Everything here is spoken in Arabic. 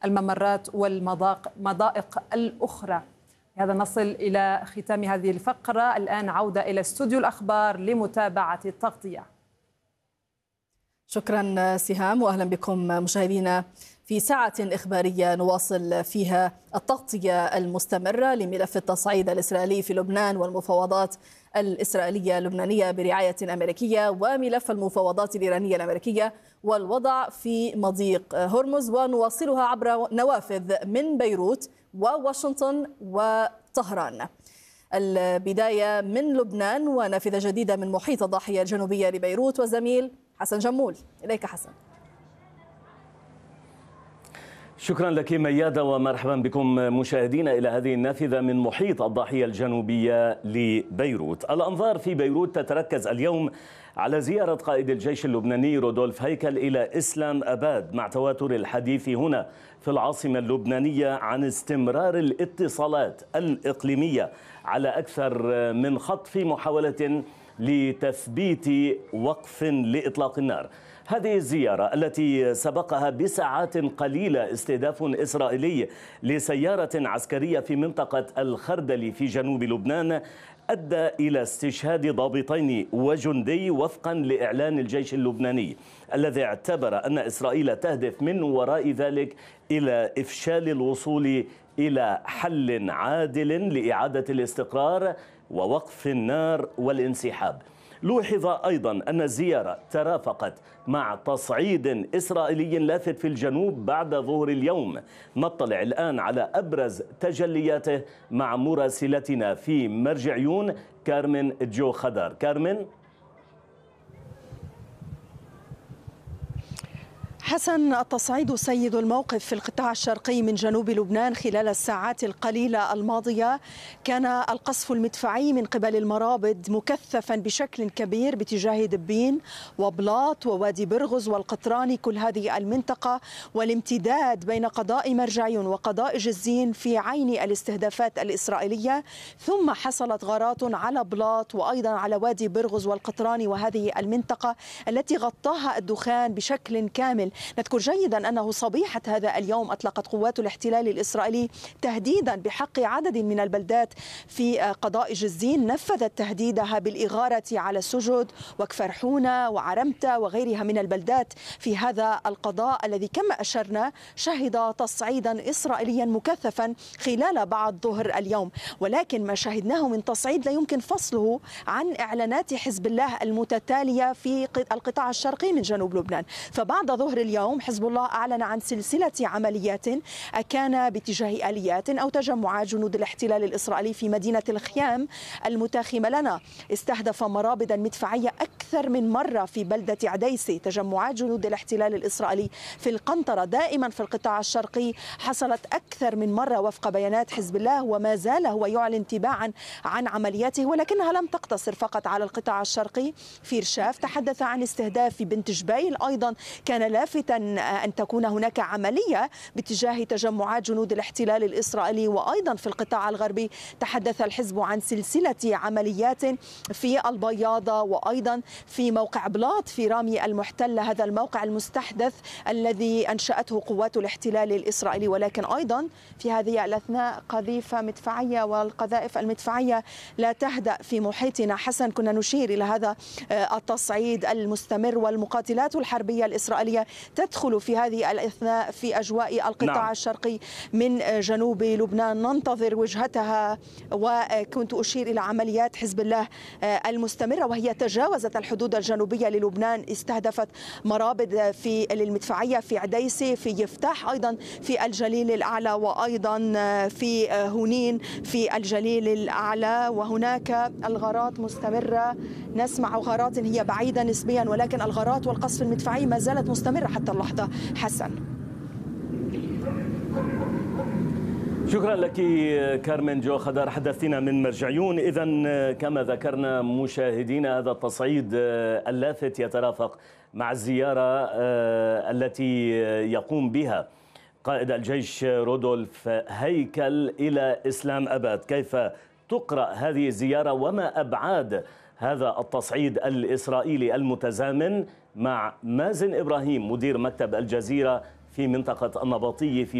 الممرات والمضائق الأخرى. هذا نصل إلى ختام هذه الفقرة. الآن عودة إلى استوديو الأخبار لمتابعة التغطية. شكرا سهام، وأهلا بكم مشاهدينا في ساعة إخبارية نواصل فيها التغطية المستمرة لملف التصعيد الإسرائيلي في لبنان والمفاوضات الإسرائيلية اللبنانية برعاية أمريكية، وملف المفاوضات الإيرانية الأمريكية والوضع في مضيق هرمز، ونواصلها عبر نوافذ من بيروت وواشنطن وطهران. البداية من لبنان ونافذة جديدة من محيط الضاحية الجنوبية لبيروت، وزميل حسن جمول. إليك حسن. شكرا لك ميادة، ومرحبا بكم مشاهدينا إلى هذه النافذة من محيط الضاحية الجنوبية لبيروت. الأنظار في بيروت تتركز اليوم على زيارة قائد الجيش اللبناني رودولف هيكل إلى إسلام أباد، مع تواتر الحديث هنا في العاصمة اللبنانية عن استمرار الاتصالات الإقليمية على أكثر من خط في محاولة لتثبيت وقف لإطلاق النار. هذه الزيارة التي سبقها بساعات قليلة استهداف إسرائيلي لسيارة عسكرية في منطقة الخردلي في جنوب لبنان أدى إلى استشهاد ضابطين وجندي وفقا لإعلان الجيش اللبناني، الذي اعتبر أن إسرائيل تهدف من وراء ذلك إلى إفشال الوصول إلى حل عادل لإعادة الاستقرار ووقف النار والانسحاب. لوحظ أيضا أن الزيارة ترافقت مع تصعيد إسرائيلي لافت في الجنوب بعد ظهر اليوم. نطلع الآن على أبرز تجلياته مع مراسلتنا في مرج عيون كارمن جو خدر. كارمن. حسن، التصعيد سيد الموقف في القطاع الشرقي من جنوب لبنان. خلال الساعات القليلة الماضية كان القصف المدفعي من قبل المرابط مكثفا بشكل كبير باتجاه دبين وبلاط ووادي برغز والقطراني، كل هذه المنطقة، والامتداد بين قضاء مرجعيون وقضاء جزين في عين الاستهدافات الإسرائيلية. ثم حصلت غارات على بلاط وأيضا على وادي برغز والقطراني، وهذه المنطقة التي غطاها الدخان بشكل كامل. نذكر جيدا أنه صبيحة هذا اليوم أطلقت قوات الاحتلال الإسرائيلي تهديدا بحق عدد من البلدات في قضاء جزين، نفذت تهديدها بالإغارة على سجد وكفر حونة وعرمتة وغيرها من البلدات في هذا القضاء الذي كما أشرنا شهد تصعيدا إسرائيليا مكثفا خلال بعد ظهر اليوم. ولكن ما شهدناه من تصعيد لا يمكن فصله عن إعلانات حزب الله المتتالية في القطاع الشرقي من جنوب لبنان. فبعد ظهر اليوم حزب الله أعلن عن سلسلة عمليات كان باتجاه آليات أو تجمعات جنود الاحتلال الإسرائيلي في مدينة الخيام المتاخمة لنا. استهدف مرابطا مدفعية أكثر من مرة في بلدة عديسي. تجمعات جنود الاحتلال الإسرائيلي في القنطرة دائما في القطاع الشرقي حصلت أكثر من مرة وفق بيانات حزب الله، وما زال هو يعلن تباعا عن عملياته، ولكنها لم تقتصر فقط على القطاع الشرقي. في رشاف تحدث عن استهداف في بنت جبيل، أيضا كان لافتا أن تكون هناك عملية باتجاه تجمعات جنود الاحتلال الإسرائيلي. وأيضا في القطاع الغربي تحدث الحزب عن سلسلة عمليات في البياضة وأيضا في موقع بلاط في رامي المحتلة، هذا الموقع المستحدث الذي أنشأته قوات الاحتلال الإسرائيلي. ولكن أيضا في هذه الأثناء قذيفة مدفعية، والقذائف المدفعية لا تهدأ في محيطنا. حسن، كنا نشير إلى هذا التصعيد المستمر والمقاتلات الحربية الإسرائيلية تدخل في هذه الأثناء في أجواء القطاع الشرقي من جنوب لبنان. ننتظر وجهتها، وكنت أشير إلى عمليات حزب الله المستمرة وهي تجاوزت الحدود الجنوبية للبنان. استهدفت مرابط في المدفعية في عديسي، في يفتاح، أيضا في الجليل الأعلى، وأيضا في هونين في الجليل الأعلى. وهناك الغارات مستمرة، نسمع غارات هي بعيدة نسبيا، ولكن الغارات والقصف المدفعي ما زالت مستمرة حتى اللحظة. حسن. شكرا لك كارمن جو خدر، حدثتنا من مرجعيون. إذن كما ذكرنا مشاهدينا، هذا التصعيد اللافت يترافق مع الزيارة التي يقوم بها قائد الجيش رودولف هيكل إلى إسلام أباد. كيف تقرأ هذه الزيارة وما أبعاد هذا التصعيد الإسرائيلي المتزامن؟ مع مازن إبراهيم مدير مكتب الجزيرة في منطقة النبطية في